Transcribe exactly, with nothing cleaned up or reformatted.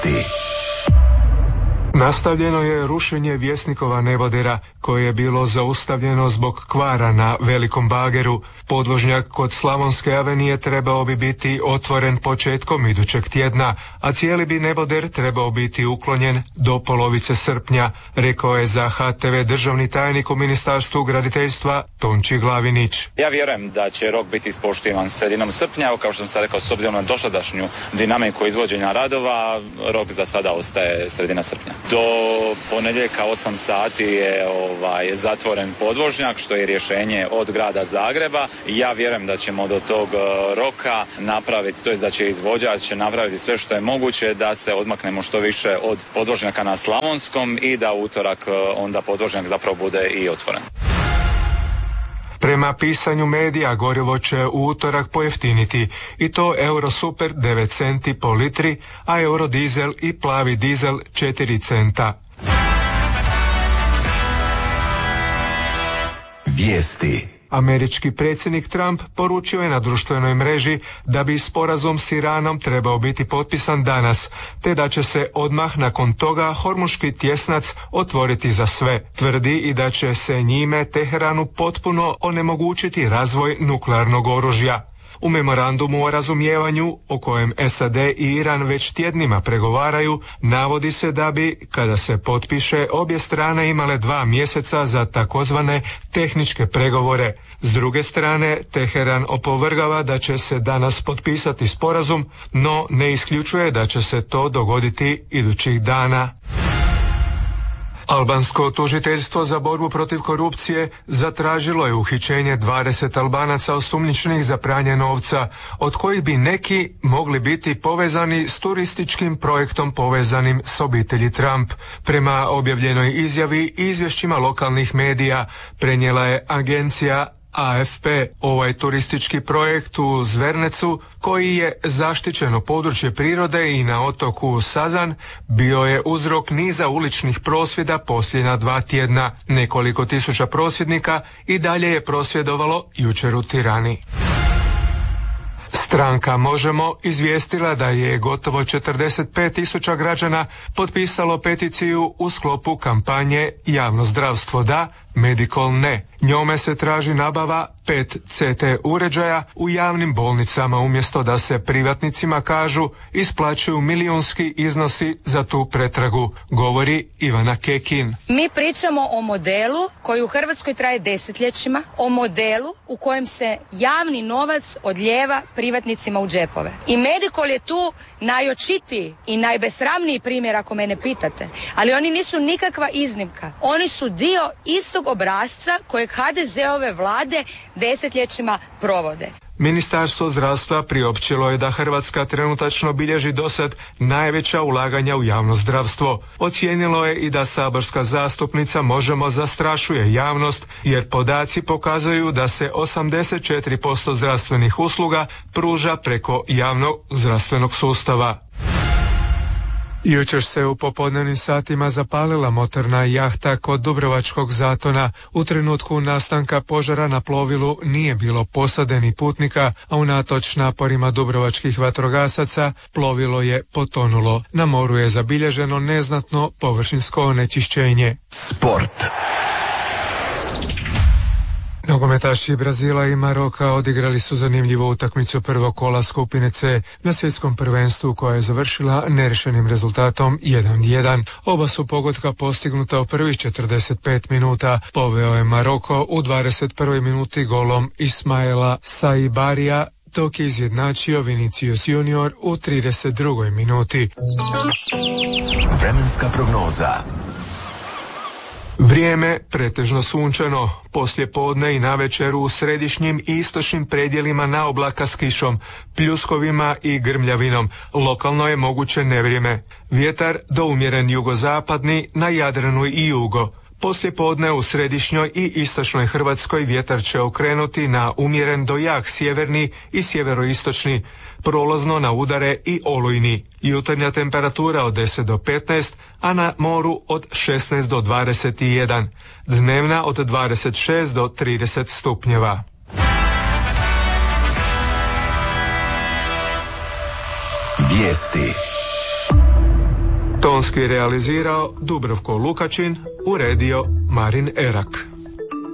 Nastavljeno je rušenje Vjesnikova nebodera koje je bilo zaustavljeno zbog kvara na velikom bageru. Podvožnjak kod Slavonske avenije trebao bi biti otvoren početkom idućeg tjedna, a cijeli bi neboder trebao biti uklonjen do polovice srpnja, rekao je za H T V državni tajnik u Ministarstvu graditeljstva Tonči Glavinić. Ja vjerujem da će rok biti ispoštivan sredinom srpnja, kao što sam sad rekao, s obzirom na dosadašnju dinamiku izvođenja radova, rok za sada ostaje sredina srpnja. Do ponedjeljka osam sati je ovaj, zatvoren podvožnjak, što je rješenje od grada Zagreba. Ja vjerujem da ćemo do tog roka napraviti, to jest da će izvođač napraviti sve što je moguće da se odmaknemo što više od podvožnjaka na Slavonskom i da utorak onda podvožnjak zapravo bude i otvoren. Prema pisanju medija, gorivo će u utorak pojeftiniti i to Eurosuper devet centi po litri, a Eurodizel i plavi dizel četiri centa. Vijesti. Američki predsjednik Trump poručio je na društvenoj mreži da bi sporazum s Iranom trebao biti potpisan danas, te da će se odmah nakon toga Hormuški tjesnac otvoriti za sve. Tvrdi i da će se njime Teheranu potpuno onemogućiti razvoj nuklearnog oružja. U memorandumu o razumijevanju, o kojem S A D i Iran već tjednima pregovaraju, navodi se da bi, kada se potpiše, obje strane imale dva mjeseca za takozvane tehničke pregovore. S druge strane, Teheran opovrgava da će se danas potpisati sporazum, no ne isključuje da će se to dogoditi idućih dana. Albansko tužiteljstvo za borbu protiv korupcije zatražilo je uhićenje dvadeset Albanaca osumnjičenih za pranje novca, od kojih bi neki mogli biti povezani s turističkim projektom povezanim s obitelji Trump. Prema objavljenoj izjavi i izvješćima lokalnih medija prenijela je agencija A F P. Ovaj turistički projekt u Zvernecu, koji je zaštićeno područje prirode i na otoku Sazan, bio je uzrok niza uličnih prosvjeda posljednja dva tjedna. Nekoliko tisuća prosvjednika i dalje je prosvjedovalo jučer u Tirani. Stranka Možemo izvijestila da je gotovo četrdeset pet tisuća građana potpisalo peticiju u sklopu kampanje Javno zdravstvo da, Medical ne. Njome se traži nabava pet C T uređaja u javnim bolnicama umjesto da se privatnicima, kažu, isplaćuju milijunski iznosi za tu pretragu, govori Ivana Kekin. Mi pričamo o modelu koji u Hrvatskoj traje desetljećima, o modelu u kojem se javni novac odlijeva privatnicima u džepove. I Medical je tu najočitiji i najbesramniji primjer ako mene pitate, ali oni nisu nikakva iznimka. Oni su dio istog obrasca kojeg H D Z-ove vlade desetljećima provode. Ministarstvo zdravstva priopćilo je da Hrvatska trenutačno bilježi dosad najveća ulaganja u javno zdravstvo. Ocijenilo je i da saborska zastupnica Možemo zastrašuje javnost, jer podaci pokazuju da se osamdeset četiri posto zdravstvenih usluga pruža preko javnog zdravstvenog sustava. Jučer se u popodnevnim satima zapalila motorna jahta kod Dubrovačkog Zatona. U trenutku nastanka požara na plovilu nije bilo posade ni putnika, a unatoč naporima dubrovačkih vatrogasaca plovilo je potonulo. Na moru je zabilježeno neznatno površinsko onečišćenje. Sport. Nogometaši Brazila i Maroka odigrali su zanimljivu utakmicu prvog kola skupine C na svjetskom prvenstvu, koja je završila nerešenim rezultatom jedan jedan. Oba su pogotka postignuta u prvih četrdeset pet minuta. Poveo je Maroko u dvadeset prvoj minuti golom Ismaela Saibarija, dok je izjednačio Vinicius Junior u trideset drugoj minuti. Vremenska prognoza. Vrijeme pretežno sunčano, poslije podne i navečer u središnjim i istočnim predjelima na oblaka s kišom, pljuskovima i grmljavinom. Lokalno je moguće nevrijeme. Vjetar do umjeren jugozapadni, na Jadranu i jugo. Poslije podne u središnjoj i istočnoj Hrvatskoj vjetar će okrenuti na umjeren do jak sjeverni i sjeveroistočni, prolazno na udare i olujni. Jutarnja temperatura od deset do petnaest, a na moru od šesnaest do dvadeset jedan. Dnevna od dvadeset šest do trideset stupnjeva. Vijesti. Tonski realizirao Dubrovko Lukačin, uredio Marin Erak.